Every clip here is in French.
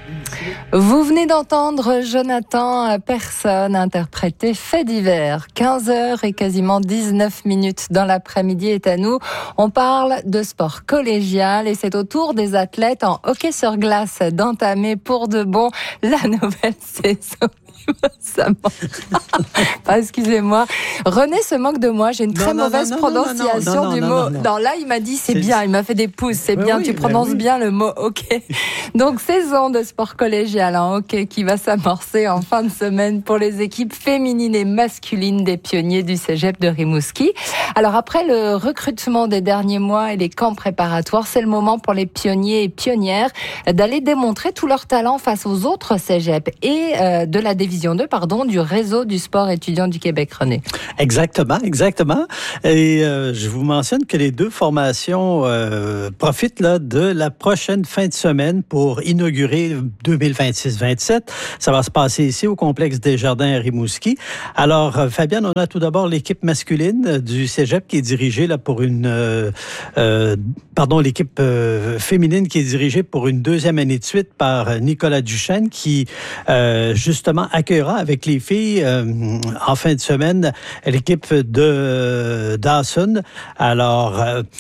Vous venez d'entendre Jonathan Persson interpréter Fait divers. 15h et quasiment 19 minutes dans l'après-midi est à nous. On parle de sport collégial et c'est au tour des athlètes en hockey sur glace d'entamer pour de bon la nouvelle saison. Ça excusez-moi. René se moque de moi. J'ai une très mauvaise prononciation du mot. Non, là, il m'a dit c'est bien. Il m'a fait des pouces. C'est bien. Tu prononces bien le mot hockey. Donc, saison de sport collégial en hockey qui va s'amorcer en fin de semaine pour les équipes féminines et masculines des pionniers du cégep de Rimouski. Alors, après le recrutement des derniers mois et les camps préparatoires, c'est le moment pour les pionniers et pionnières d'aller démontrer tout leur talent face aux autres cégeps et de la division 2, du réseau du sport étudiant du Québec, René. Exactement. Et je vous mentionne que les deux formations profitent là, de la prochaine fin de semaine pour inaugurer 2026-27. Ça va se passer ici au complexe des Jardins à Rimouski. Alors, Fabienne, on a tout d'abord l'équipe masculine du cégep qui est dirigée là, pour l'équipe féminine qui est dirigée pour une deuxième année de suite par Nicolas Duchesne qui, justement, accueillera avec les filles en fin de semaine l'équipe de Dawson. Alors,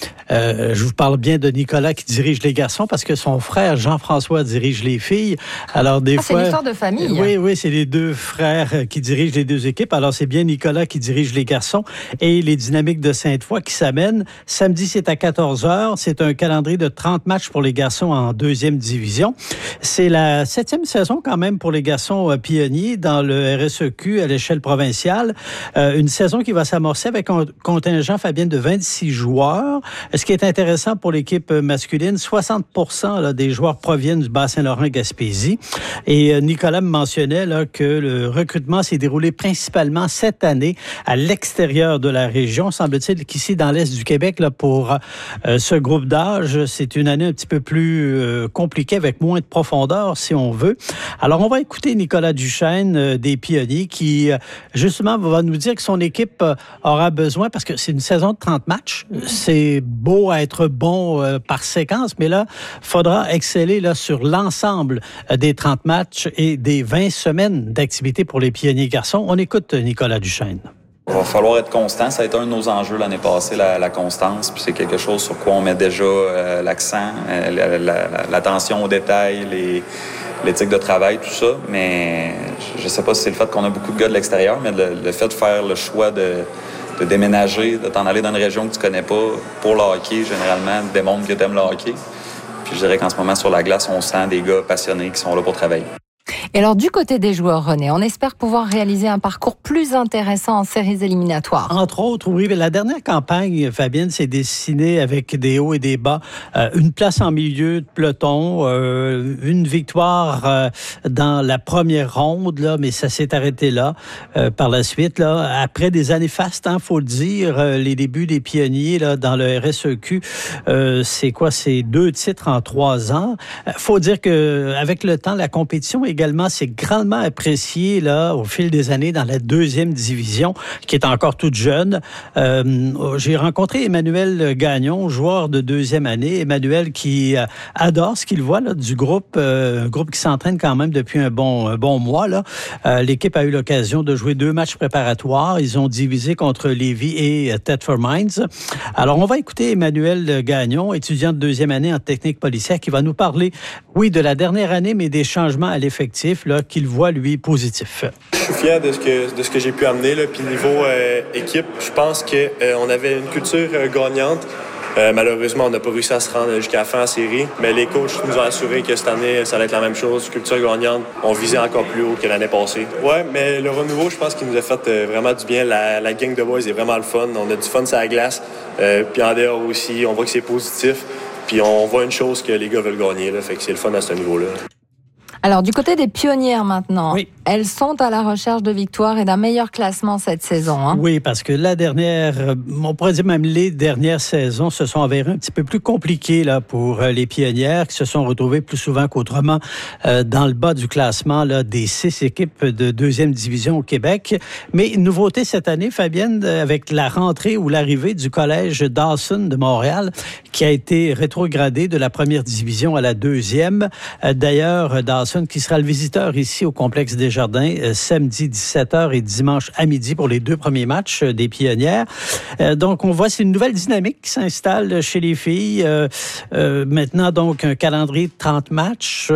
je vous parle bien de Nicolas qui dirige les garçons parce que son frère Jean-François dirige les filles. Alors, des fois... c'est une histoire de famille. Oui, c'est les deux frères qui dirigent les deux équipes. Alors, c'est bien Nicolas qui dirige les garçons et les Dynamiques de Sainte-Foy qui s'amènent. Samedi, c'est à 14h. C'est un calendrier de 30 matchs pour les garçons en deuxième division. C'est la 7e saison quand même pour les garçons pionniers dans le RSEQ à l'échelle provinciale. Une saison qui va s'amorcer avec un contingent, Fabienne, de 26 joueurs. Ce qui est intéressant pour l'équipe masculine, 60% là, des joueurs proviennent du Bas-Saint-Laurent-Gaspésie. Et Nicolas me mentionnait là, que le recrutement s'est déroulé principalement cette année à l'extérieur de la région. Semble-t-il qu'ici, dans l'Est du Québec, là, pour ce groupe d'âge, c'est une année un petit peu plus compliquée avec moins de profondeur, si on veut. Alors, on va écouter Nicolas Duchesne des Pionniers qui, justement, va nous dire que son équipe aura besoin, parce que c'est une saison de 30 matchs, c'est beau à être bon par séquence, mais là, il faudra exceller là, sur l'ensemble des 30 matchs et des 20 semaines d'activité pour les Pionniers garçons. On écoute Nicolas Duchesne. Il va falloir être constant. Ça a été un de nos enjeux l'année passée, la constance. Puis c'est quelque chose sur quoi on met déjà l'accent, l'attention aux détails, l'éthique de travail, tout ça. Mais je sais pas si c'est le fait qu'on a beaucoup de gars de l'extérieur, mais le fait de faire le choix de déménager, de t'en aller dans une région que tu connais pas pour le hockey, généralement, démontre que tu aimes le hockey. Puis je dirais qu'en ce moment, sur la glace, on sent des gars passionnés qui sont là pour travailler. Et alors, du côté des joueurs, René, on espère pouvoir réaliser un parcours plus intéressant en séries éliminatoires. Entre autres, oui. La dernière campagne, Fabienne, s'est dessinée avec des hauts et des bas. Une place en milieu de peloton, une victoire dans la première ronde, là, mais ça s'est arrêté là. Par la suite, là, après des années fastes, faut le dire, les débuts des Pionniers là, dans le RSEQ, c'est quoi? C'est 2 titres en 3 ans. Faut dire qu'avec le temps, la compétition également c'est grandement apprécié là au fil des années dans la deuxième division, qui est encore toute jeune. J'ai rencontré Emmanuel Gagnon, joueur de deuxième année. Emmanuel qui adore ce qu'il voit là du groupe, un groupe qui s'entraîne quand même depuis un bon mois là. L'équipe a eu l'occasion de jouer 2 matchs préparatoires. Ils ont divisé contre Lévis et Thetford Mines. Alors on va écouter Emmanuel Gagnon, étudiant de deuxième année en technique policière, qui va nous parler, oui, de la dernière année, mais des changements à l'effectif là, qu'il voit, lui, positif. Je suis fier de ce que j'ai pu amener. Là. Puis niveau équipe, je pense qu'on avait une culture gagnante. Malheureusement, on n'a pas réussi à se rendre jusqu'à la fin en série. Mais les coachs nous ont assuré que cette année, ça allait être la même chose. Culture gagnante, on visait encore plus haut que l'année passée. Ouais, mais le renouveau, je pense qu'il nous a fait vraiment du bien. La gang de boys est vraiment le fun. On a du fun sur la glace. Puis en dehors aussi, on voit que c'est positif. Puis on voit une chose que les gars veulent gagner. Là, fait que c'est le fun à ce niveau-là. Alors, du côté des pionnières maintenant, oui. elles sont à la recherche de victoires et d'un meilleur classement cette saison. Hein? Oui, parce que la dernière, on pourrait dire même les dernières saisons se sont avérées un petit peu plus compliquées là, pour les pionnières qui se sont retrouvées plus souvent qu'autrement dans le bas du classement là, des 6 équipes de deuxième division au Québec. Mais une nouveauté cette année, Fabienne, avec la rentrée ou l'arrivée du collège Dawson de Montréal, qui a été rétrogradé de la première division à la deuxième. D'ailleurs, Dawson qui sera le visiteur ici au complexe des Jardins samedi 17h et dimanche à midi pour les 2 premiers matchs des pionnières. Donc, on voit, c'est une nouvelle dynamique qui s'installe chez les filles. Maintenant, donc, un calendrier de 30 matchs.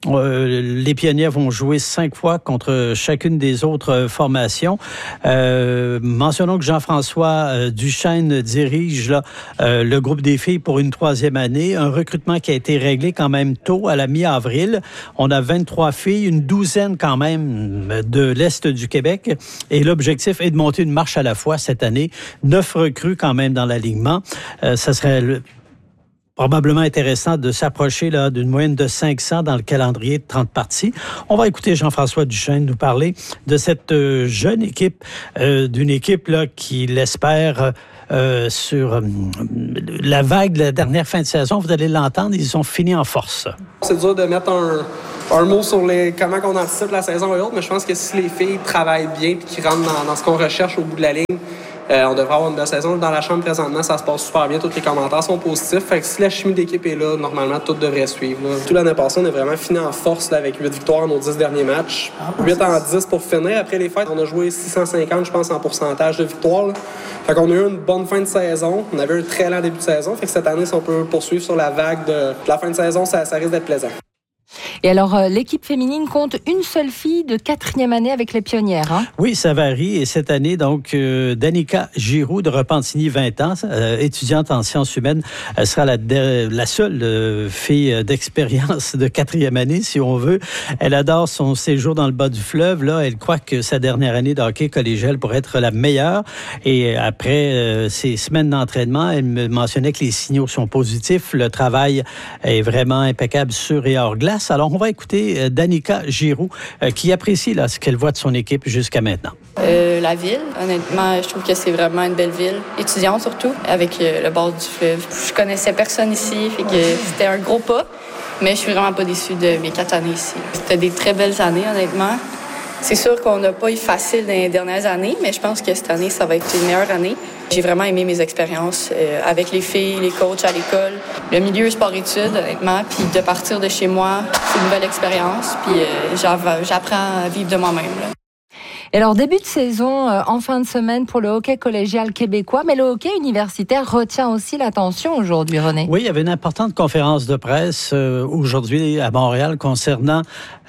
Les pionnières vont jouer 5 fois contre chacune des autres formations. Mentionnons que Jean-François Duchesne dirige là, le groupe des filles pour une 3e année. Un recrutement qui a été réglé quand même tôt, à la mi-avril. On a 23 filles, une douzaine quand même de l'Est du Québec. Et l'objectif est de monter une marche à la fois cette année. 9 recrues quand même dans l'alignement. Ça serait probablement intéressant de s'approcher là d'une moyenne de 500 dans le calendrier de 30 parties. On va écouter Jean-François Duchesne nous parler de cette jeune équipe, d'une équipe là qui l'espère sur la vague de la dernière fin de saison. Vous allez l'entendre, ils ont fini en force. C'est dur de mettre un mot sur comment on anticipe la saison et autres, mais je pense que si les filles travaillent bien et qu'ils rentrent dans ce qu'on recherche au bout de la ligne, on devrait avoir une belle saison. Dans la chambre, présentement, ça se passe super bien. Tous les commentaires sont positifs. Fait que si la chimie d'équipe est là, normalement, tout devrait suivre. Là. Tout l'année passée, on est vraiment fini en force là, avec 8 victoires dans nos 10 derniers matchs. 8 en 10 pour finir. Après les fêtes, on a joué 650, je pense, en pourcentage de victoires. Là. Fait qu'on a eu une bonne fin de saison. On avait un très lent début de saison. Fait que cette année, si on peut poursuivre sur la vague de la fin de saison, ça risque d'être plaisant. Et alors, l'équipe féminine compte une seule fille de 4e année avec les pionnières. Hein? Oui, ça varie. Et cette année, donc, Danica Giroux de Repentigny, 20 ans, étudiante en sciences humaines, sera la seule fille d'expérience de 4e année, si on veut. Elle adore son séjour dans le bas du fleuve. Là, elle croit que sa dernière année de hockey collégial pourrait être la meilleure. Et après ces semaines d'entraînement, elle me mentionnait que les signaux sont positifs. Le travail est vraiment impeccable sur et hors glace. Alors, on va écouter Danica Giroux qui apprécie là, ce qu'elle voit de son équipe jusqu'à maintenant. La ville, honnêtement, je trouve que c'est vraiment une belle ville, étudiante surtout, avec le bord du fleuve. Je connaissais personne ici, fait que c'était un gros pas, mais je suis vraiment pas déçue de mes 4 années ici. C'était des très belles années, honnêtement. C'est sûr qu'on n'a pas eu facile dans les dernières années, mais je pense que cette année, ça va être une meilleure année. J'ai vraiment aimé mes expériences avec les filles, les coachs à l'école, le milieu sport-études, honnêtement. Puis de partir de chez moi, c'est une nouvelle expérience. Puis j'apprends à vivre de moi-même. Là. Et alors, début de saison en fin de semaine pour le hockey collégial québécois, mais le hockey universitaire retient aussi l'attention aujourd'hui, René. Oui, il y avait une importante conférence de presse aujourd'hui à Montréal concernant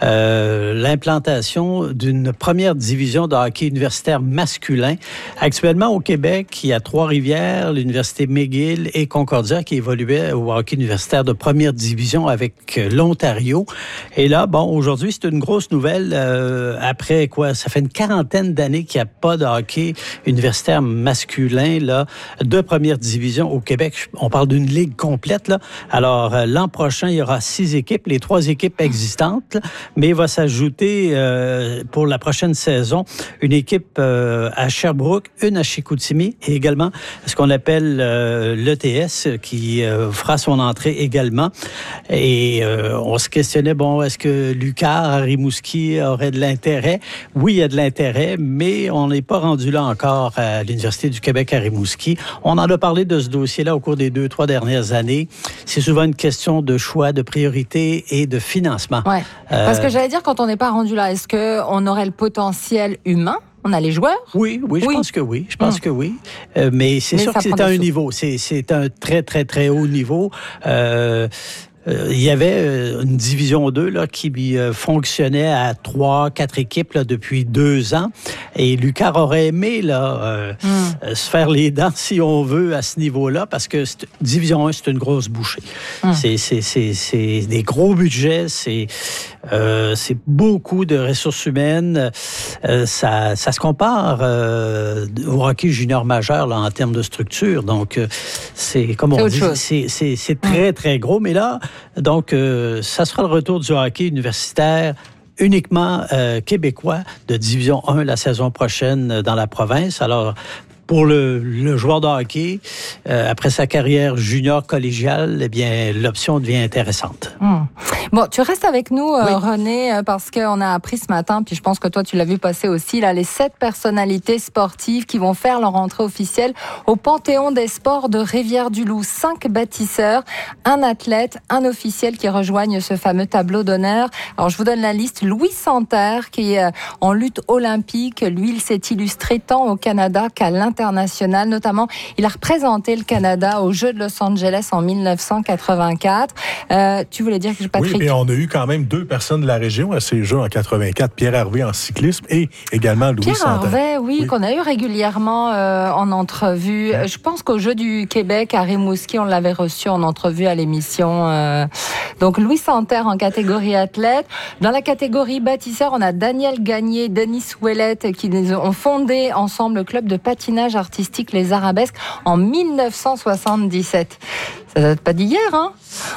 l'implantation d'une première division de hockey universitaire masculin. Actuellement, au Québec, il y a Trois-Rivières, l'Université McGill et Concordia qui évoluaient au hockey universitaire de première division avec l'Ontario. Et là, bon, aujourd'hui, c'est une grosse nouvelle. Après quoi, ça fait une quarantaine d'années qu'il n'y a pas de hockey universitaire masculin là, de première division au Québec. On parle d'une ligue complète. Là. Alors, l'an prochain, il y aura 6 équipes, les 3 équipes existantes, mais il va s'ajouter pour la prochaine saison une équipe à Sherbrooke, une à Chicoutimi et également ce qu'on appelle l'ETS qui fera son entrée également. Et on se questionnait, bon, est-ce que l'UQAR à Rimouski aurait de l'intérêt? Oui, il y a de l'intérêt, mais on n'est pas rendu là encore à l'Université du Québec à Rimouski. On en a parlé de ce dossier-là au cours des 2-3 dernières années. C'est souvent une question de choix, de priorité et de financement. Ouais. Parce que j'allais dire, quand on n'est pas rendu là, est-ce qu'on aurait le potentiel humain? On a les joueurs? Oui, je pense que oui. Je pense que oui. Mais c'est sûr que c'est un niveau. C'est un très, très, très haut niveau. Il y avait une division 2 là, qui fonctionnait à 3-4 équipes là, depuis 2 ans. Et l'UQAR aurait aimé là, se faire les dents, si on veut, à ce niveau-là, parce que division 1, c'est une grosse bouchée. C'est des gros budgets, c'est beaucoup de ressources humaines. Ça se compare au hockey junior majeur là, en termes de structure. Donc, c'est comme on dit, c'est très, très gros. Mais là, donc, ça sera le retour du hockey universitaire uniquement québécois de Division 1 la saison prochaine dans la province. Alors, pour le joueur de hockey, après sa carrière junior collégiale, eh bien, l'option devient intéressante. Bon, tu restes avec nous, René, parce qu'on a appris ce matin, puis je pense que toi, tu l'as vu passer aussi, là, les 7 personnalités sportives qui vont faire leur entrée officielle au Panthéon des sports de Rivière-du-Loup. 5 bâtisseurs, un athlète, un officiel qui rejoignent ce fameux tableau d'honneur. Alors, je vous donne la liste. Louis Santerre, qui est en lutte olympique. Lui, il s'est illustré tant au Canada qu'à l'international. Notamment, il a représenté le Canada aux Jeux de Los Angeles en 1984. Tu voulais dire que Patrick? Oui, et on a eu quand même 2 personnes de la région à ces Jeux en 84. Pierre Harvey en cyclisme et également Louis Santerre. Pierre Harvey, oui, qu'on a eu régulièrement en entrevue. Je pense qu'au Jeux du Québec, à Rimouski, on l'avait reçu en entrevue à l'émission. Donc, Louis Santerre en catégorie athlète. Dans la catégorie bâtisseur, on a Daniel Gagné, Denis Ouellette qui ont fondé ensemble le club de patinage artistique Les Arabesques en 1977. Ça date pas d'hier, hein?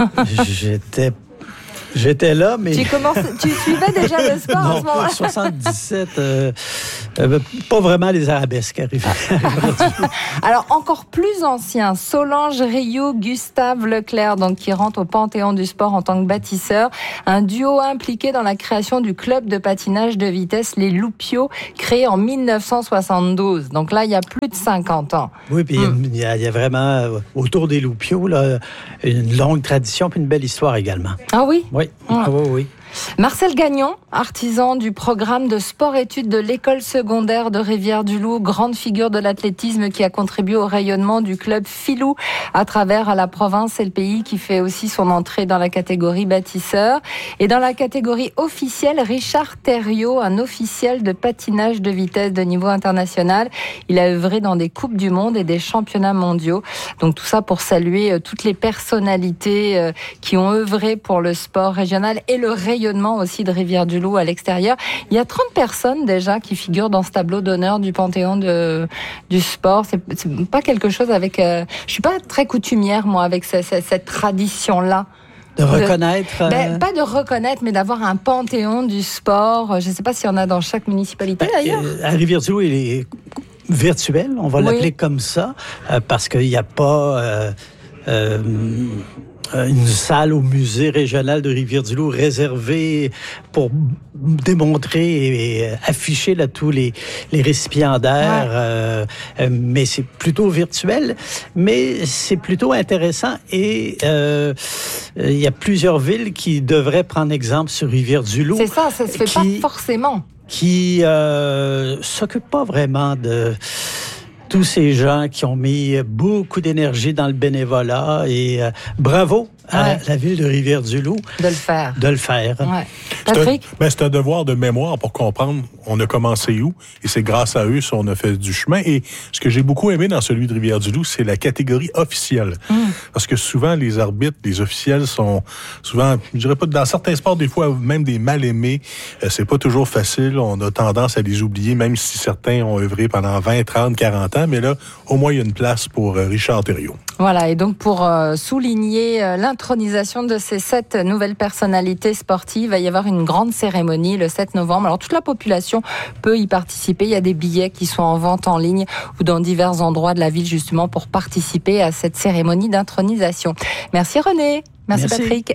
J'étais là, mais... Tu suivais déjà le sport non, en ce moment? 77, pas vraiment les arabesques arrivés. Alors, encore plus ancien, Solange Rioux, Gustave Leclerc, donc qui rentre au Panthéon du sport en tant que bâtisseur. Un duo impliqué dans la création du club de patinage de vitesse, les Loupiaux, créé en 1972. Donc là, il y a plus de 50 ans. Oui, puis il y a vraiment, autour des Loupiaux, là, une longue tradition puis une belle histoire également. Ah oui? Oui, oui. Marcel Gagnon, artisan du programme de sport-études de l'école secondaire de Rivière-du-Loup, grande figure de l'athlétisme qui a contribué au rayonnement du club Filou à travers la province et le pays, qui fait aussi son entrée dans la catégorie bâtisseur. Et dans la catégorie officielle, Richard Thériault, un officiel de patinage de vitesse de niveau international. Il a œuvré dans des coupes du monde et des championnats mondiaux. Donc tout ça pour saluer toutes les personnalités qui ont œuvré pour le sport régional et le rayonnement aussi de Rivière-du-Loup à l'extérieur. Il y a 30 personnes déjà qui figurent dans ce tableau d'honneur du Panthéon du sport. C'est pas quelque chose avec... je suis pas très coutumière, moi, avec cette tradition-là. De reconnaître... pas de reconnaître, mais d'avoir un Panthéon du sport. Je ne sais pas s'il y en a dans chaque municipalité, d'ailleurs. À Rivière-du-Loup, il est virtuel, on va l'appeler comme ça, parce qu'il n'y a pas... une salle au musée régional de Rivière-du-Loup réservée pour démontrer et afficher là tous les récipiendaires. Mais c'est plutôt virtuel, mais c'est plutôt intéressant et il y a plusieurs villes qui devraient prendre exemple sur Rivière-du-Loup. C'est ça se fait pas forcément. Qui s'occupent pas vraiment de... tous ces gens qui ont mis beaucoup d'énergie dans le bénévolat et bravo à la ville de Rivière-du-Loup de le faire. Ouais. Patrick? C'est un devoir de mémoire pour comprendre on a commencé où et c'est grâce à eux qu'on a fait du chemin. Et ce que j'ai beaucoup aimé dans celui de Rivière-du-Loup, c'est la catégorie officielle. Parce que souvent, les arbitres, les officiels sont souvent, je dirais pas, dans certains sports, des fois même des mal-aimés. C'est pas toujours facile. On a tendance à les oublier, même si certains ont œuvré pendant 20, 30, 40 ans. Mais là, au moins, il y a une place pour Richard Thériault. Voilà, et donc pour souligner l'intronisation de ces 7 nouvelles personnalités sportives, il va y avoir une grande cérémonie le 7 novembre. Alors toute la population peut y participer. Il y a des billets qui sont en vente en ligne ou dans divers endroits de la ville justement pour participer à cette cérémonie d'intronisation. Merci René. Merci Patrick.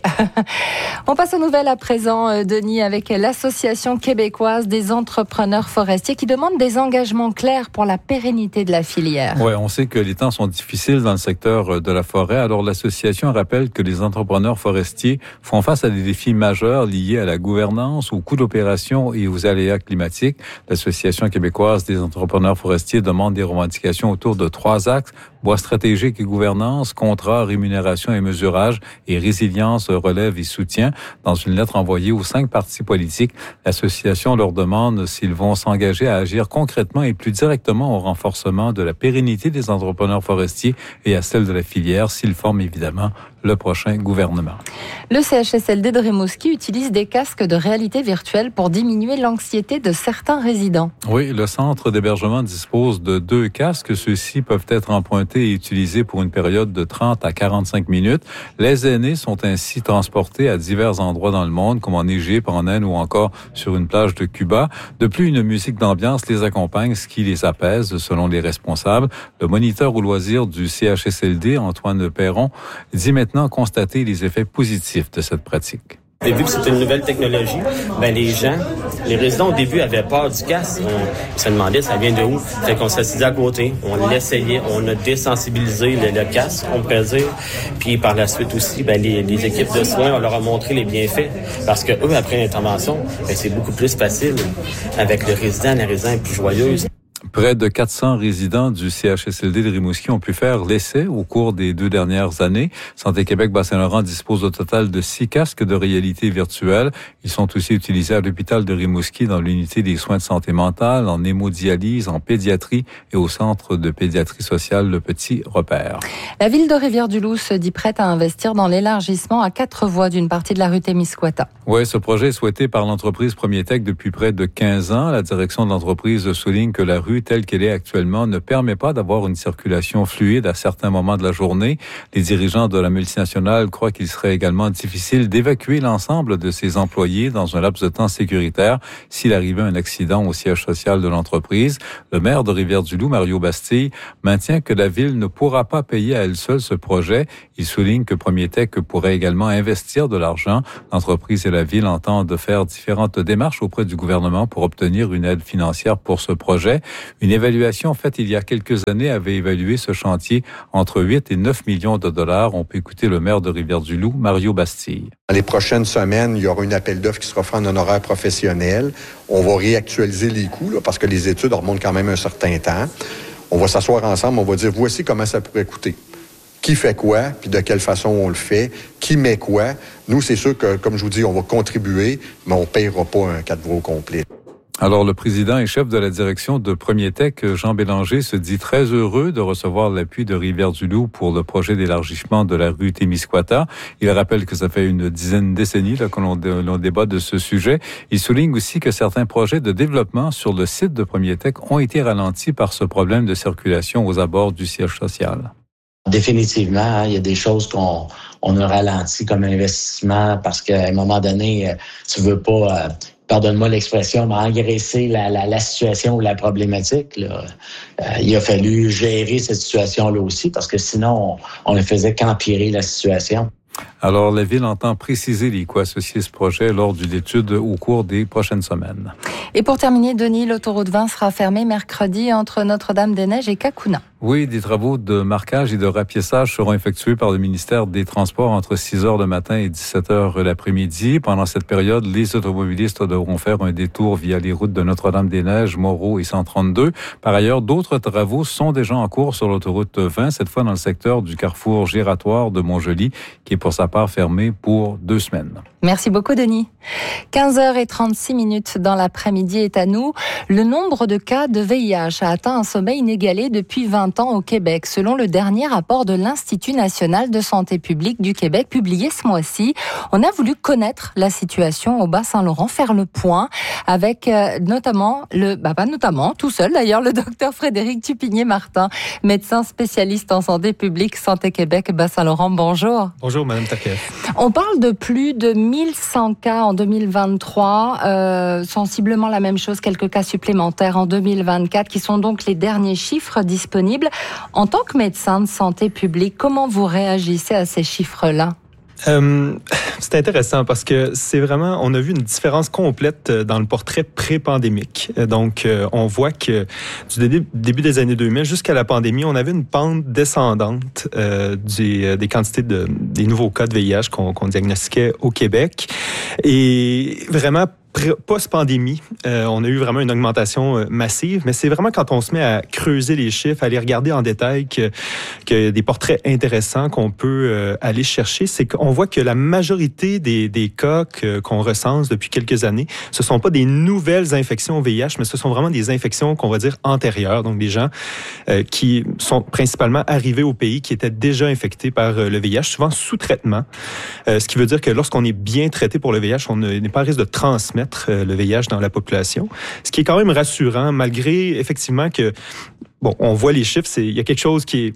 On passe aux nouvelles à présent, Denis, avec l'Association québécoise des entrepreneurs forestiers qui demande des engagements clairs pour la pérennité de la filière. Oui, on sait que les temps sont difficiles dans le secteur de la forêt. Alors l'association rappelle que les entrepreneurs forestiers font face à des défis majeurs liés à la gouvernance, aux coûts d'opération et aux aléas climatiques. L'Association québécoise des entrepreneurs forestiers demande des revendications autour de 3 axes: bois stratégique et gouvernance, contrat, rémunération et mesurage, et résilience, relève et soutien. Dans une lettre envoyée aux 5 partis politiques, l'association leur demande s'ils vont s'engager à agir concrètement et plus directement au renforcement de la pérennité des entrepreneurs forestiers et à celle de la filière, s'ils forment évidemment le prochain gouvernement. Le CHSLD de Rimouski utilise des casques de réalité virtuelle pour diminuer l'anxiété de certains résidents. Oui, le centre d'hébergement dispose de 2 casques. Ceux-ci peuvent être empruntés consultés et utilisés pour une période de 30 à 45 minutes. Les aînés sont ainsi transportés à divers endroits dans le monde, comme en Égypte, en Inde ou encore sur une plage de Cuba. De plus, une musique d'ambiance les accompagne, ce qui les apaise, selon les responsables. Le moniteur au loisir du CHSLD, Antoine Perron, dit maintenant constater les effets positifs de cette pratique. Au début, c'était une nouvelle technologie. Les résidents, au début, avaient peur du casque. Ils se demandaient, ça vient de où? Fait qu'on s'est à côté, on l'essayait, on a désensibilisé le casque, on pourrait dire. Puis par la suite aussi, les équipes de soins, on leur a montré les bienfaits. Parce que eux, après l'intervention, c'est beaucoup plus facile. Avec le résident, la résidente est plus joyeuse. Près de 400 résidents du CHSLD de Rimouski ont pu faire l'essai au cours des 2 dernières années. Santé Québec Bas-Saint-Laurent dispose au total de 6 casques de réalité virtuelle. Ils sont aussi utilisés à l'hôpital de Rimouski dans l'unité des soins de santé mentale, en hémodialyse, en pédiatrie et au centre de pédiatrie sociale Le Petit Repère. La ville de Rivière-du-Loup se dit prête à investir dans l'élargissement à 4 voies d'une partie de la rue Témiscouata. Oui, ce projet est souhaité par l'entreprise Premier Tech depuis près de 15 ans. La direction de l'entreprise souligne que la rue telle qu'elle est actuellement ne permet pas d'avoir une circulation fluide à certains moments de la journée. Les dirigeants de la multinationale croient qu'il serait également difficile d'évacuer l'ensemble de ses employés dans un laps de temps sécuritaire s'il arrivait un accident au siège social de l'entreprise. Le maire de Rivière-du-Loup, Mario Bastille, maintient que la ville ne pourra pas payer à elle seule ce projet. Il souligne que Premier Tech pourrait également investir de l'argent. L'entreprise et la ville entendent faire différentes démarches auprès du gouvernement pour obtenir une aide financière pour ce projet. Une évaluation faite il y a quelques années avait évalué ce chantier entre 8 et 9 millions de dollars. On peut écouter le maire de Rivière-du-Loup, Mario Bastille. Dans les prochaines semaines, il y aura une appel d'offres qui sera fait en honoraire professionnel. On va réactualiser les coûts parce que les études remontent quand même un certain temps. On va s'asseoir ensemble, on va dire voici comment ça pourrait coûter. Qui fait quoi, puis de quelle façon on le fait, qui met quoi. Nous, c'est sûr que, comme je vous dis, on va contribuer, mais on ne payera pas un 4 voies complet. Alors, le président et chef de la direction de Premier Tech, Jean Bélanger, se dit très heureux de recevoir l'appui de Rivière-du-Loup pour le projet d'élargissement de la rue Témiscouata. Il rappelle que ça fait une dizaine de décennies que l'on débat de ce sujet. Il souligne aussi que certains projets de développement sur le site de Premier Tech ont été ralentis par ce problème de circulation aux abords du siège social. Définitivement, il y a des choses qu'on a ralenti comme investissement parce qu'à un moment donné, tu veux pas... pardonne-moi l'expression, mais engraisser la situation ou la problématique. Là. Il a fallu gérer cette situation-là aussi, parce que sinon, on ne faisait qu'empirer la situation. Alors, la Ville entend préciser les coûts associés à ce projet lors d'une étude au cours des prochaines semaines. Et pour terminer, Denis, l'autoroute 20 sera fermée mercredi entre Notre-Dame-des-Neiges et Cacouna. Oui, des travaux de marquage et de rapiessage seront effectués par le ministère des Transports entre 6 heures le matin et 17 heures l'après-midi. Pendant cette période, les automobilistes devront faire un détour via les routes de Notre-Dame-des-Neiges, Moreau et 132. Par ailleurs, d'autres travaux sont déjà en cours sur l'autoroute 20, cette fois dans le secteur du carrefour giratoire de Montjoly, qui est pour sa part fermé pour 2 semaines. Merci beaucoup, Denis. 15h36 dans l'après-midi est à nous. Le nombre de cas de VIH a atteint un sommet inégalé depuis 20 ans au Québec, selon le dernier rapport de l'Institut national de santé publique du Québec, publié ce mois-ci. On a voulu connaître la situation au Bas-Saint-Laurent, faire le point avec notamment, tout seul d'ailleurs, le docteur Frédéric Tupinier-Martin, médecin spécialiste en santé publique, Santé Québec, Bas-Saint-Laurent. Bonjour. Bonjour, Madame Taquet. On parle de plus de 1100 cas en 2023, sensiblement la même chose, quelques cas supplémentaires en 2024, qui sont donc les derniers chiffres disponibles. En tant que médecin de santé publique, comment vous réagissez à ces chiffres-là? C'est intéressant parce que c'est vraiment, on a vu une différence complète dans le portrait pré-pandémique. Donc, on voit que du début des années 2000 jusqu'à la pandémie, on avait une pente descendante des quantités des nouveaux cas de VIH qu'on diagnostiquait au Québec. Et vraiment, post-pandémie, on a eu vraiment une augmentation massive, mais c'est vraiment quand on se met à creuser les chiffres, à les regarder en détail, qu'il y a des portraits intéressants qu'on peut aller chercher. C'est qu'on voit que la majorité des cas qu'on recense depuis quelques années, ce ne sont pas des nouvelles infections au VIH, mais ce sont vraiment des infections qu'on va dire antérieures, donc des gens qui sont principalement arrivés au pays, qui étaient déjà infectés par le VIH, souvent sous traitement, ce qui veut dire que lorsqu'on est bien traité pour le VIH, on n'est pas à risque de transmettre le VIH dans la population. Ce qui est quand même rassurant, malgré effectivement que, bon, on voit les chiffres, il y a quelque chose qui est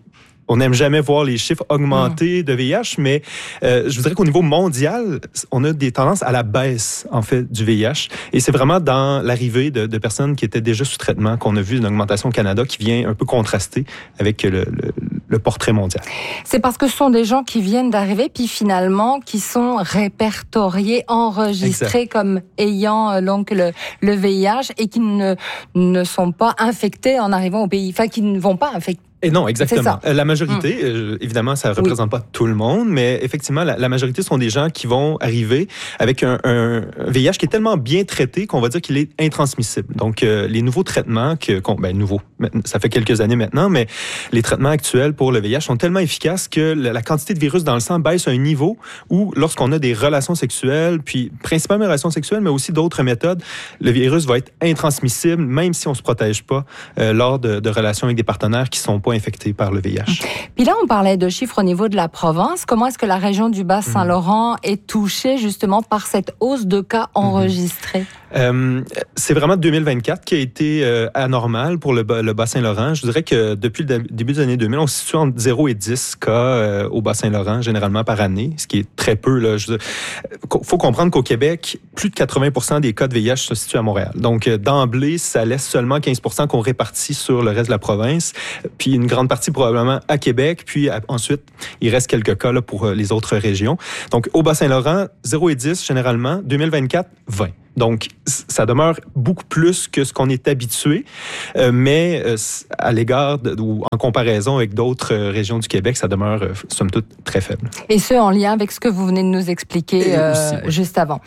on n'aime jamais voir les chiffres augmenter de VIH, mais je voudrais qu'au niveau mondial, on a des tendances à la baisse, en fait, du VIH. Et c'est vraiment dans l'arrivée de personnes qui étaient déjà sous traitement qu'on a vu une augmentation au Canada qui vient un peu contraster avec le portrait mondial. C'est parce que ce sont des gens qui viennent d'arriver, puis finalement, qui sont répertoriés, enregistrés comme ayant donc le VIH et qui ne sont pas infectés en arrivant au pays, enfin qui ne vont pas infecter. Et non, exactement. La majorité, évidemment, ça ne représente pas tout le monde, mais effectivement, la majorité sont des gens qui vont arriver avec un VIH qui est tellement bien traité qu'on va dire qu'il est intransmissible. Donc, les nouveaux traitements, nouveaux, ça fait quelques années maintenant, mais les traitements actuels pour le VIH sont tellement efficaces que la quantité de virus dans le sang baisse à un niveau où, lorsqu'on a des relations sexuelles, puis principalement des relations sexuelles, mais aussi d'autres méthodes, le virus va être intransmissible, même si on ne se protège pas lors de relations avec des partenaires qui sont pas infectés par le VIH. Puis là, on parlait de chiffres au niveau de la province. Comment est-ce que la région du Bas-Saint-Laurent est touchée justement par cette hausse de cas enregistrés? C'est vraiment 2024 qui a été anormal pour le Bas-Saint-Laurent. Je dirais que depuis le début des années 2000, on se situe entre 0 et 10 cas au Bas-Saint-Laurent, généralement par année, ce qui est très peu. Il faut comprendre qu'au Québec, plus de 80% des cas de VIH se situent à Montréal. Donc, d'emblée, ça laisse seulement 15% qu'on répartit sur le reste de la province, puis une grande partie probablement à Québec, puis ensuite, il reste quelques cas là, pour les autres régions. Donc, au Bas-Saint-Laurent, 0 et 10 généralement, 2024, 20. Donc, ça demeure beaucoup plus que ce qu'on est habitué, mais à l'égard ou en comparaison avec d'autres régions du Québec, ça demeure, somme toute, très faible. Et ce, en lien avec ce que vous venez de nous expliquer juste avant.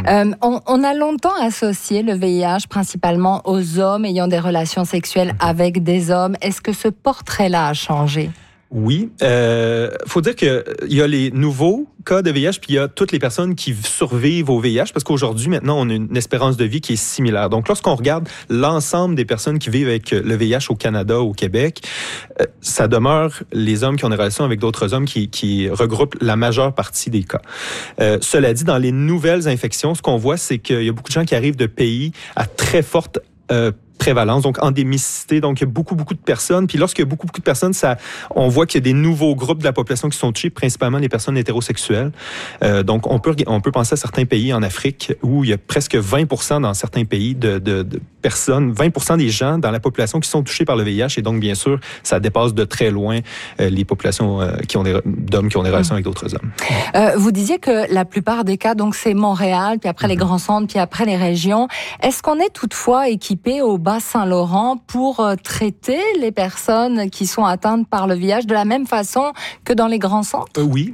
On a longtemps associé le VIH principalement aux hommes ayant des relations sexuelles avec des hommes. Est-ce que ce portrait-là a changé? Oui. Faut dire qu'il y a les nouveaux cas de VIH, puis il y a toutes les personnes qui survivent au VIH, parce qu'aujourd'hui, maintenant, on a une espérance de vie qui est similaire. Donc, lorsqu'on regarde l'ensemble des personnes qui vivent avec le VIH au Canada, au Québec, ça demeure les hommes qui ont des relations avec d'autres hommes qui regroupent la majeure partie des cas. Cela dit, dans les nouvelles infections, ce qu'on voit, c'est qu'il y a beaucoup de gens qui arrivent de pays à très forte prévalence, donc endémicité, donc il y a beaucoup de personnes. Puis lorsqu'il y a beaucoup de personnes, on voit qu'il y a des nouveaux groupes de la population qui sont touchés, principalement les personnes hétérosexuelles. Donc on peut penser à certains pays en Afrique où il y a presque 20% dans certains pays de personnes, 20% des gens dans la population qui sont touchés par le VIH. Et donc bien sûr, ça dépasse de très loin les populations d'hommes qui ont des relations avec d'autres hommes. Vous disiez que la plupart des cas, donc c'est Montréal, puis après les grands centres, puis après les régions. Est-ce qu'on est toutefois équipé au Bas-Saint-Laurent pour traiter les personnes qui sont atteintes par le VIH de la même façon que dans les grands centres? Oui.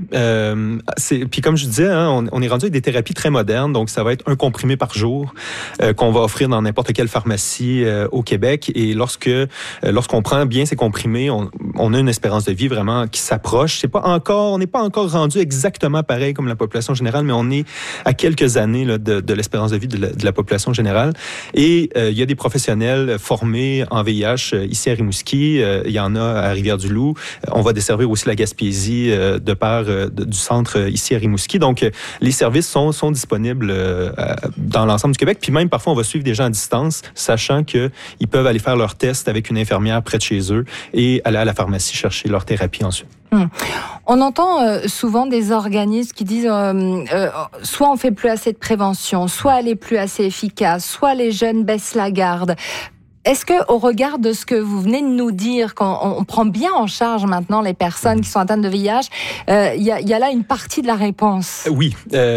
Puis comme je disais, on est rendu avec des thérapies très modernes, donc ça va être un comprimé par jour qu'on va offrir dans n'importe quelle pharmacie au Québec. Et lorsqu'on prend bien ces comprimés, on a une espérance de vie vraiment qui s'approche. On n'est pas encore rendu exactement pareil comme la population générale, mais on est à quelques années là, de l'espérance de vie de la population générale. Et il y a des professionnels formés en VIH ici à Rimouski. Il y en a à Rivière-du-Loup. On va desservir aussi la Gaspésie de part du centre ici à Rimouski. Donc, les services sont disponibles dans l'ensemble du Québec. Puis même, parfois, on va suivre des gens à distance, sachant qu'ils peuvent aller faire leur test avec une infirmière près de chez eux et aller à la pharmacie chercher leur thérapie ensuite. On entend souvent des organismes qui disent soit on fait plus assez de prévention, soit elle est plus assez efficace, soit les jeunes baissent la garde. Est-ce que, au regard de ce que vous venez de nous dire, qu'on prend bien en charge maintenant les personnes qui sont atteintes de VIH, il y a là une partie de la réponse? Oui.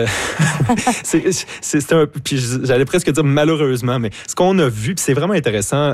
C'est un, puis j'allais presque dire malheureusement, mais ce qu'on a vu, puis c'est vraiment intéressant.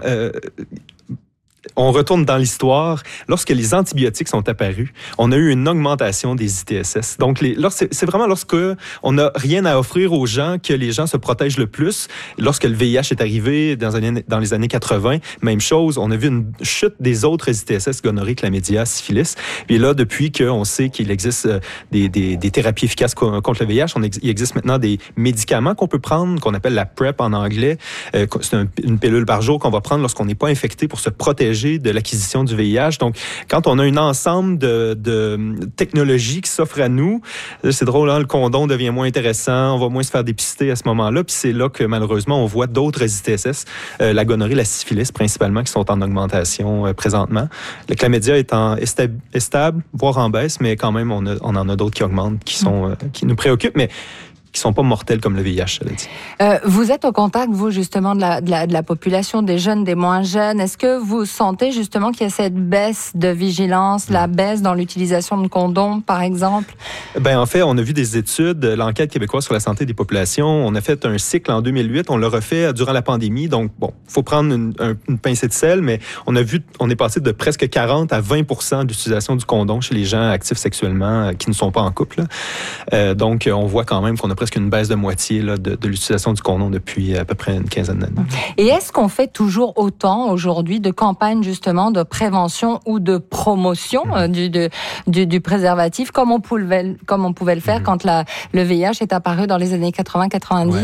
On retourne dans l'histoire. Lorsque les antibiotiques sont apparus, on a eu une augmentation des ITSS. Donc, c'est vraiment lorsque on n'a rien à offrir aux gens que les gens se protègent le plus. Lorsque le VIH est arrivé dans les années 80, même chose, on a vu une chute des autres ITSS, gonorrhée, chlamydia, syphilis. Puis là, depuis qu'on sait qu'il existe des thérapies efficaces contre le VIH, il existe maintenant des médicaments qu'on peut prendre, qu'on appelle la PrEP en anglais. C'est une pilule par jour qu'on va prendre lorsqu'on n'est pas infecté pour se protéger protéger de l'acquisition du VIH. Donc, quand on a un ensemble de technologies qui s'offrent à nous, là, c'est drôle, hein, le condom devient moins intéressant, on va moins se faire dépister à ce moment-là, puis c'est là que malheureusement on voit d'autres ITSS, la gonorrhée, la syphilis principalement, qui sont en augmentation présentement. Le chlamydia est stable, voire en baisse, mais quand même on en a d'autres qui augmentent, qui nous préoccupent, mais qui sont pas mortels comme le VIH, cela dit. Vous êtes au contact, vous, justement, de la population, des jeunes, des moins jeunes. Est-ce que vous sentez, justement, qu'il y a cette baisse de vigilance, la baisse dans l'utilisation de condoms, par exemple? En fait, on a vu des études, l'enquête québécoise sur la santé des populations. On a fait un cycle en 2008, on l'a refait durant la pandémie. Donc, bon, faut prendre une pincée de sel, mais on est passé de presque 40 à 20% d'utilisation du condom chez les gens actifs sexuellement qui ne sont pas en couple. Donc, on voit quand même qu'on a presque une baisse de moitié là, de l'utilisation du condom depuis à peu près une quinzaine d'années. Et est-ce qu'on fait toujours autant aujourd'hui de campagnes justement de prévention ou de promotion du préservatif comme on pouvait le faire quand le VIH est apparu dans les années 80-90?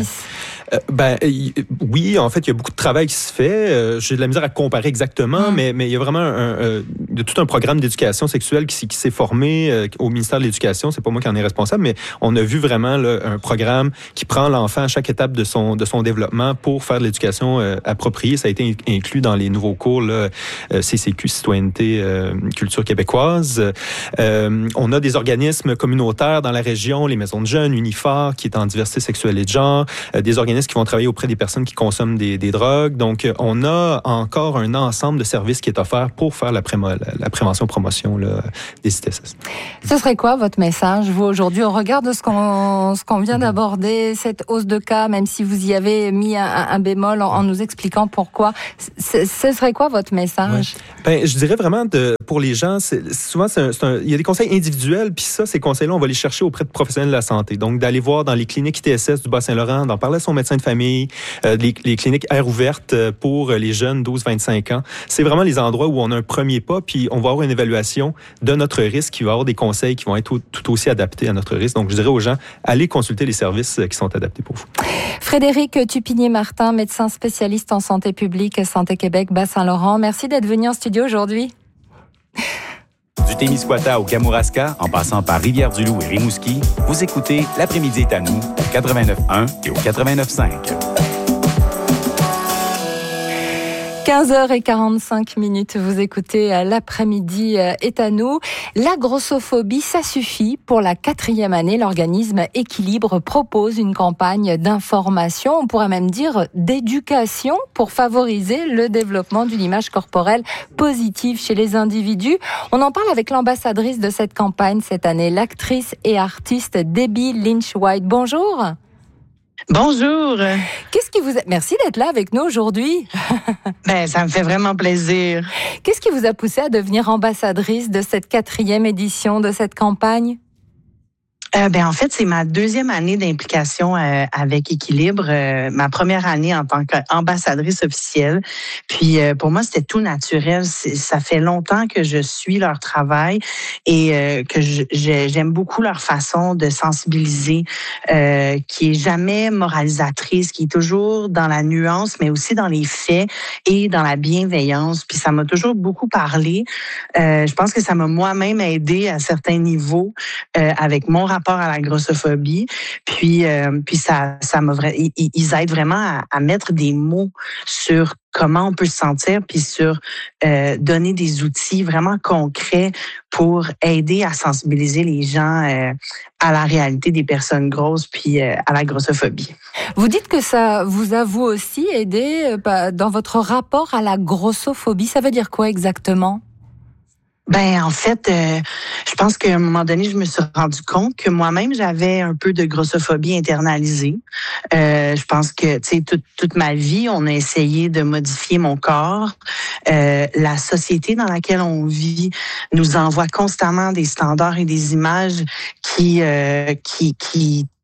Oui, en fait, il y a beaucoup de travail qui se fait. J'ai de la misère à comparer exactement, mais il y a vraiment tout un programme d'éducation sexuelle qui s'est formé au ministère de l'Éducation. C'est pas moi qui en est responsable, mais on a vu vraiment là, un programme qui prend l'enfant à chaque étape de son développement pour faire de l'éducation appropriée. Ça a été inclus dans les nouveaux cours là, CCQ, Citoyenneté, Culture québécoise. On a des organismes communautaires dans la région, les maisons de jeunes, Unifor, qui est en diversité sexuelle et de genre, des organismes qui vont travailler auprès des personnes qui consomment des drogues. Donc, on a encore un ensemble de services qui est offert pour faire la prévention-promotion des ITSS. Ce serait quoi votre message, vous, aujourd'hui, au regard de ce qu'on vient d'aborder, cette hausse de cas, même si vous y avez mis un bémol en nous expliquant pourquoi, ce serait quoi votre message? Je dirais vraiment, pour les gens, souvent, il y a des conseils individuels, puis ces conseils-là, on va les chercher auprès de professionnels de la santé. Donc, d'aller voir dans les cliniques ITSS du Bas-Saint-Laurent, d'en parler à son médecin de famille, les cliniques aires ouvertes pour les jeunes 12-25 ans. C'est vraiment les endroits où on a un premier pas, puis on va avoir une évaluation de notre risque, qui va avoir des conseils qui vont être tout aussi adaptés à notre risque. Donc, je dirais aux gens, allez consulter les services qui sont adaptés pour vous. Frédéric Tupinier-Martin, médecin spécialiste en santé publique, Santé Québec, Bas-Saint-Laurent. Merci d'être venu en studio aujourd'hui. Du Témiscouata au Kamouraska, en passant par Rivière-du-Loup et Rimouski, vous écoutez L'après-midi est à nous, au 89.1 et au 89.5. 15h45, vous écoutez L'après-midi est à nous. La grossophobie, ça suffit. Pour la 4e année, l'organisme Équilibre propose une campagne d'information, on pourrait même dire d'éducation, pour favoriser le développement d'une image corporelle positive chez les individus. On en parle avec l'ambassadrice de cette campagne cette année, l'actrice et artiste Debbie Lynch-White. Bonjour. Bonjour. Qu'est-ce qui vous Merci d'être là avec nous aujourd'hui. Ça me fait vraiment plaisir. Qu'est-ce qui vous a poussé à devenir ambassadrice de cette 4e édition de cette campagne? En fait, c'est ma 2e année d'implication avec Équilibre, ma première année en tant qu'ambassadrice officielle. Puis pour moi, c'était tout naturel. Ça fait longtemps que je suis leur travail et que j'aime beaucoup leur façon de sensibiliser, qui est jamais moralisatrice, qui est toujours dans la nuance, mais aussi dans les faits et dans la bienveillance. Puis ça m'a toujours beaucoup parlé. Je pense que ça m'a moi-même aidé à certains niveaux avec mon rapport à la grossophobie. Puis ça m'a ils aident vraiment à mettre des mots sur comment on peut se sentir, puis sur donner des outils vraiment concrets pour aider à sensibiliser les gens à la réalité des personnes grosses, puis à la grossophobie. Vous dites que ça vous a vous aussi aidé dans votre rapport à la grossophobie. Ça veut dire quoi exactement? En fait, je pense qu'à un moment donné, je me suis rendu compte que moi-même, j'avais un peu de grossophobie internalisée. Je pense que, tu sais, toute ma vie, on a essayé de modifier mon corps. La société dans laquelle on vit nous envoie constamment des standards et des images qui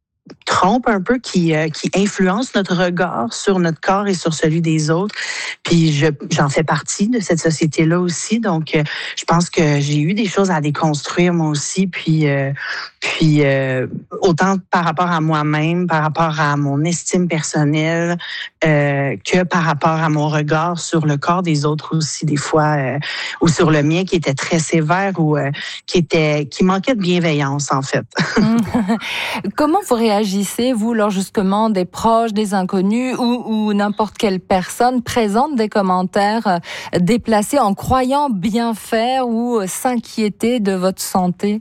trompe un peu, qui influence notre regard sur notre corps et sur celui des autres. Puis j'en fais partie de cette société-là aussi, donc je pense que j'ai eu des choses à déconstruire moi aussi, puis autant par rapport à moi-même, par rapport à mon estime personnelle, que par rapport à mon regard sur le corps des autres aussi, des fois, ou sur le mien qui était très sévère ou qui manquait de bienveillance, en fait. Comment vous réagissez, vous, lors justement des proches, des inconnus ou n'importe quelle personne présente des commentaires déplacés en croyant bien faire ou s'inquiéter de votre santé?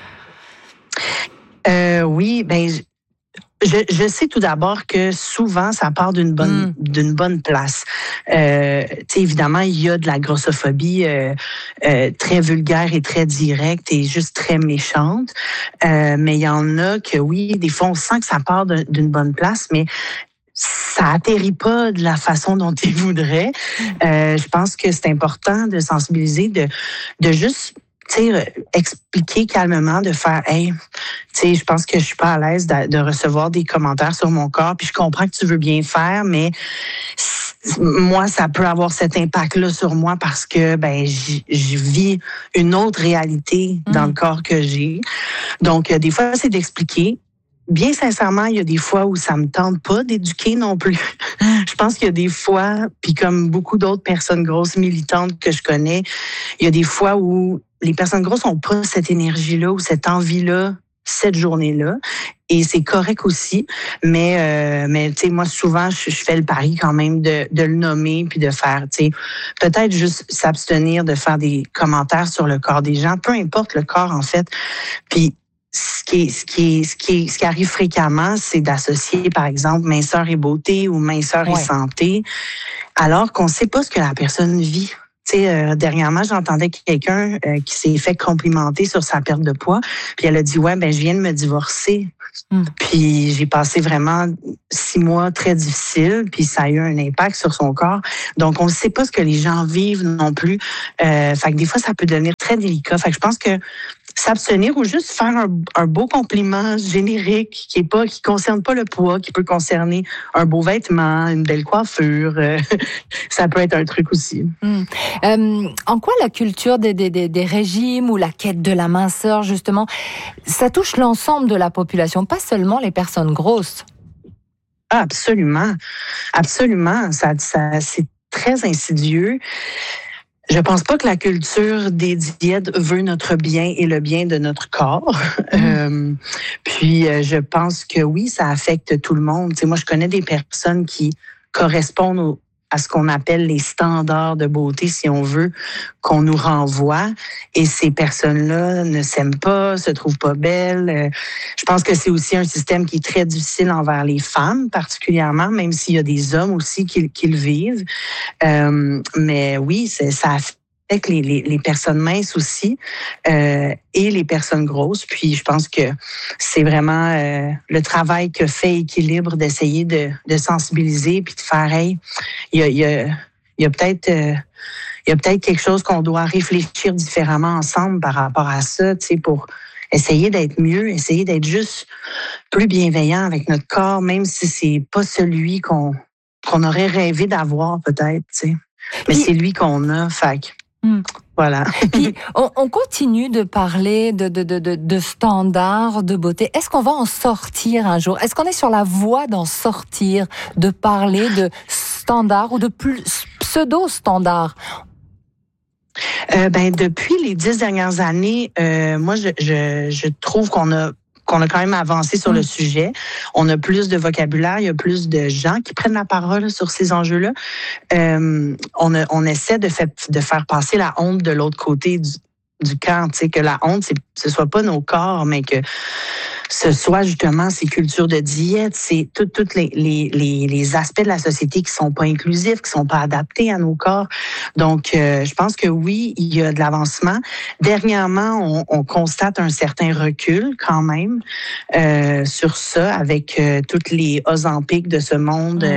Oui, ben je sais tout d'abord que souvent ça part d'une bonne place. Évidemment, il y a de la grossophobie très vulgaire et très directe et juste très méchante. Mais il y en a que oui, des fois on sent que ça part d'une bonne place, mais ça atterrit pas de la façon dont ils voudraient. Je pense que c'est important de sensibiliser, de juste expliquer calmement, de faire hey, je pense que je suis pas à l'aise de recevoir des commentaires sur mon corps, puis je comprends que tu veux bien faire, mais moi, ça peut avoir cet impact-là sur moi parce que je vis une autre réalité dans le corps que j'ai. Donc, des fois, c'est d'expliquer. Bien sincèrement, il y a des fois où ça me tente pas d'éduquer non plus. Je pense qu'il y a des fois, puis comme beaucoup d'autres personnes grosses militantes que je connais, il y a des fois où les personnes grosses n'ont pas cette énergie-là ou cette envie-là cette journée-là. Et c'est correct aussi. Mais tu sais, moi, souvent, je fais le pari quand même de le nommer puis de faire, tu sais, peut-être juste s'abstenir de faire des commentaires sur le corps des gens, peu importe le corps, en fait. Puis, ce qui arrive fréquemment, c'est d'associer, par exemple, minceur et beauté ou minceur et santé, alors qu'on ne sait pas ce que la personne vit. Tu sais, dernièrement, j'entendais quelqu'un qui s'est fait complimenter sur sa perte de poids, puis elle a dit, ouais, je viens de me divorcer. Puis j'ai passé vraiment 6 mois très difficiles, puis ça a eu un impact sur son corps. Donc, on ne sait pas ce que les gens vivent non plus. Fait que des fois, ça peut devenir très délicat. Fait que je pense que s'abstenir ou juste faire un beau compliment générique qui concerne pas le poids, qui peut concerner un beau vêtement, une belle coiffure, ça peut être un truc aussi. En quoi la culture des régimes ou la quête de la minceur, justement, ça touche l'ensemble de la population, pas seulement les personnes grosses? Ah, absolument. Absolument. Ça c'est très insidieux. Je pense pas que la culture des diètes veut notre bien et le bien de notre corps. Puis, je pense que oui, ça affecte tout le monde. Tu sais, moi, je connais des personnes qui correspondent à ce qu'on appelle les standards de beauté, si on veut, qu'on nous renvoie. Et ces personnes-là ne s'aiment pas, se trouvent pas belles. Je pense que c'est aussi un système qui est très difficile envers les femmes, particulièrement, même s'il y a des hommes aussi qui le vivent. Mais oui, ça affecte les personnes minces aussi et les personnes grosses. Puis je pense que c'est vraiment le travail que fait Équilibre d'essayer de sensibiliser puis de faire hey, il y a peut-être quelque chose qu'on doit réfléchir différemment ensemble par rapport à ça, tu sais, pour essayer d'être mieux, essayer d'être juste plus bienveillant avec notre corps, même si c'est pas celui qu'on aurait rêvé d'avoir peut-être, tu sais. Mais c'est lui qu'on a, fait que voilà. Puis, on continue de parler de standards de beauté. Est-ce qu'on va en sortir un jour? Est-ce qu'on est sur la voie d'en sortir, de parler de standards ou de pseudo-standards? Depuis les 10 dernières années, moi, je trouve qu'on a quand même avancé sur le sujet. On a plus de vocabulaire, il y a plus de gens qui prennent la parole sur ces enjeux-là. On essaie de faire passer la honte de l'autre côté du camp, tu sais, que la honte, ce soit pas nos corps, mais que ce soit justement ces cultures de diète, c'est tous les aspects de la société qui sont pas inclusifs, qui sont pas adaptés à nos corps. Donc, je pense que oui, il y a de l'avancement. Dernièrement, on constate un certain recul quand même sur ça, avec toutes les Ozempic de ce monde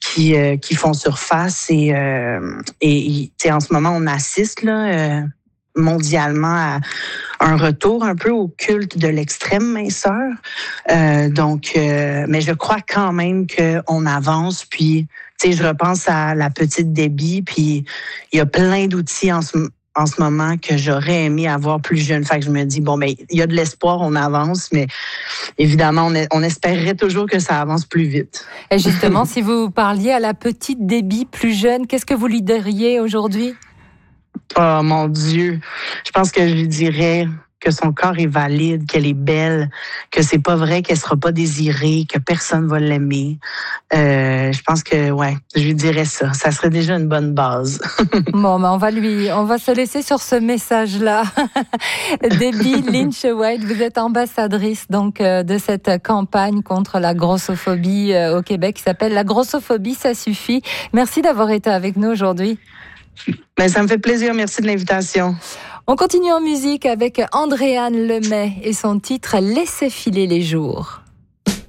qui font surface et tu sais, en ce moment, on assiste là. mondialement un retour un peu au culte de l'extrême minceur. Mais je crois quand même qu'on avance. Puis, tu sais, je repense à la petite Debbie. Puis, il y a plein d'outils en ce moment que j'aurais aimé avoir plus jeune. Fait que je me dis, il y a de l'espoir, on avance, mais évidemment, on espérerait toujours que ça avance plus vite. Et justement, si vous parliez à la petite Debbie plus jeune, qu'est-ce que vous lui diriez aujourd'hui? Oh mon Dieu, je pense que je lui dirais que son corps est valide, qu'elle est belle, que c'est pas vrai qu'elle sera pas désirée, que personne va l'aimer. Je pense que je lui dirais ça. Ça serait déjà une bonne base. Bon, on va se laisser sur ce message-là. Debbie Lynch-White, vous êtes ambassadrice donc de cette campagne contre la grossophobie au Québec qui s'appelle La grossophobie, ça suffit. Merci d'avoir été avec nous aujourd'hui. Ça me fait plaisir. Merci de l'invitation. On continue en musique avec Andréane Lemay et son titre « Laissez filer les jours ».